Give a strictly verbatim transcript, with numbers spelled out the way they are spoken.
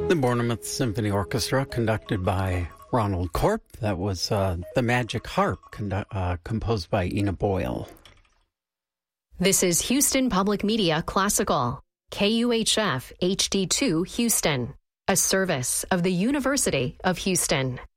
The Bournemouth Symphony Orchestra, conducted by Ronald Corp. That was uh, The Magic Harp, condu- uh, composed by Ina Boyle. This is Houston Public Media Classical, K U H F H D two Houston, a service of the University of Houston.